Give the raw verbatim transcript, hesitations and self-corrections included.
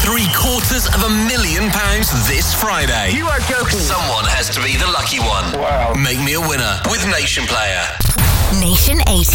three quarters of a million pounds this Friday. You are joking. Someone has to be the lucky one. Wow. Make me a winner with Nation Player. Nation eighty.